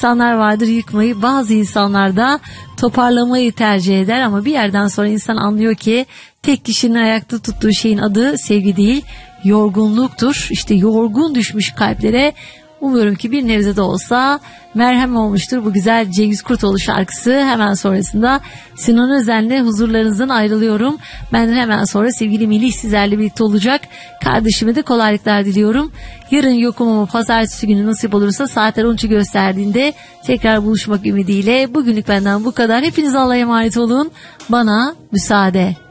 İnsanlar vardır yıkmayı, bazı insanlar da toparlamayı tercih eder ama bir yerden sonra insan anlıyor ki tek kişinin ayakta tuttuğu şeyin adı sevgi değil, yorgunluktur. İşte yorgun düşmüş kalplere umuyorum ki bir nebze de olsa merhem olmuştur bu güzel Cengiz Kurtoğlu şarkısı. Hemen sonrasında Sinan Özen'le huzurlarınızdan ayrılıyorum. Benden hemen sonra sevgili Melih sizlerle birlikte olacak. Kardeşime de kolaylıklar diliyorum. Yarın yokum ama pazartesi günü nasip olursa saatler 13'ü gösterdiğinde tekrar buluşmak ümidiyle. Bugünlük benden bu kadar. Hepiniz Allah'a emanet olun. Bana müsaade.